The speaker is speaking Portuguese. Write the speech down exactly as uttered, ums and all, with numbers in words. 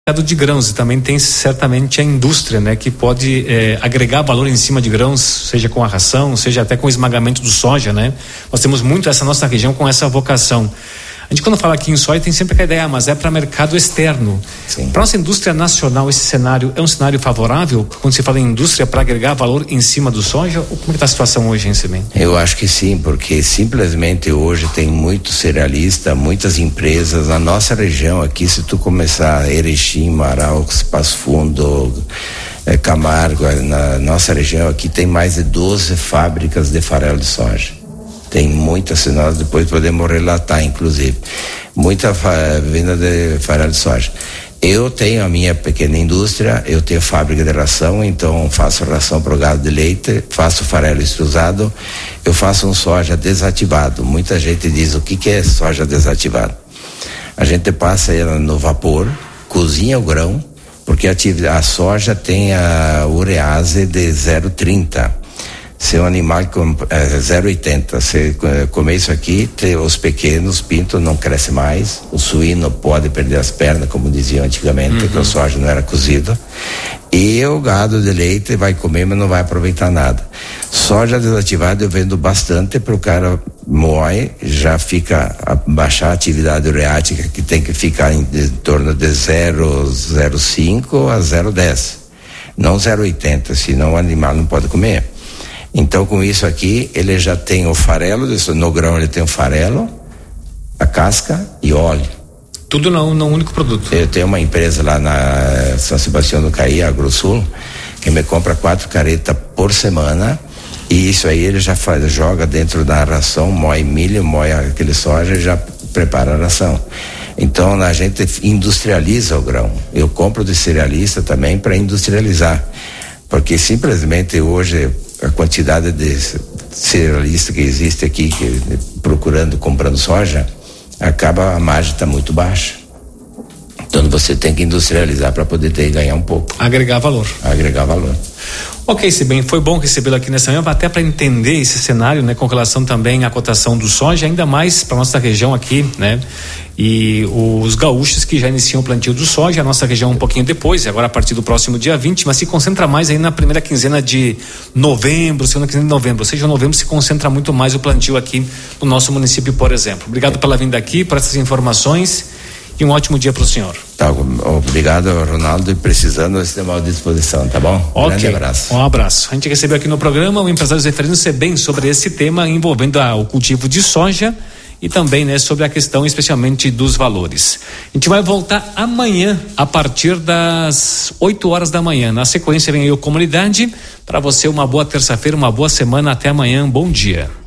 de grãos, e também tem certamente a indústria, né, que pode é, agregar valor em cima de grãos, seja com a ração, seja até com o esmagamento do soja, né? Nós temos muito essa nossa região com essa vocação. A gente, quando fala aqui em soja, tem sempre aquela ideia, ah, mas é para mercado externo. Para nossa indústria nacional, esse cenário é um cenário favorável quando se fala em indústria para agregar valor em cima do soja? Ou como está a situação hoje em Semen? Eu acho que sim, porque simplesmente hoje tem muito cerealista, muitas empresas na nossa região aqui. Se tu começar Erechim, Marau, Passo Fundo, é, Camargo, na nossa região aqui tem mais de doze fábricas de farelo de soja. Tem muita, se nós depois podemos relatar, inclusive, muita fa- venda de farelo de soja. Eu tenho a minha pequena indústria, eu tenho fábrica de ração, então faço ração para o gado de leite, faço farelo extrusado, eu faço um soja desativado. Muita gente diz, o que que é soja desativado? A gente passa ela no vapor, cozinha o grão, porque a, a soja tem a urease de zero vírgula trinta. Se um animal com é, zero vírgula oitenta, se comer isso aqui, te, os pequenos pintos não crescem mais, o suíno pode perder as pernas, como diziam antigamente, uhum. porque o soja não era cozido, e o gado de leite vai comer, mas não vai aproveitar nada. Soja desativada eu vendo bastante para o cara moe, já fica a baixar a atividade ureática, que tem que ficar em, em torno de zero vírgula cinco a zero vírgula dez, não zero vírgula oitenta, senão o animal não pode comer. Então, com isso aqui, ele já tem o farelo, no grão ele tem o farelo, a casca e óleo. Tudo num, num único produto. Eu tenho uma empresa lá na São Sebastião do Caí, AgroSul, que me compra quatro caretas por semana, e isso aí ele já faz, joga dentro da ração, moe milho, moe aquele soja e já prepara a ração. Então, a gente industrializa o grão. Eu compro de cerealista também para industrializar, porque simplesmente hoje a quantidade de cerealista que existe aqui, que, procurando, comprando soja, acaba, a margem está muito baixa. Então você tem que industrializar para poder ter, ganhar um pouco. Agregar valor. Agregar valor. Ok, Semen, foi bom recebê-lo aqui nessa manhã, até para entender esse cenário, né, com relação também à cotação do soja, ainda mais para nossa região aqui, né? E os gaúchos que já iniciam o plantio do soja, a nossa região um pouquinho depois, agora a partir do próximo dia vinte, mas se concentra mais aí na primeira quinzena de novembro, segunda quinzena de novembro, ou seja, novembro se concentra muito mais o plantio aqui no nosso município, por exemplo. Obrigado pela vinda aqui, por essas informações. E um ótimo dia para o senhor. Tá, obrigado, Ronaldo, e precisando, nós estamos à disposição, tá bom? Ok, grande abraço. Um abraço. A gente recebeu aqui no programa o empresário referindo-se bem sobre esse tema envolvendo a, o cultivo de soja e também, né, sobre a questão especialmente dos valores. A gente vai voltar amanhã a partir das oito horas da manhã. Na sequência vem aí o Comunidade. Para você uma boa terça-feira, uma boa semana, até amanhã, bom dia.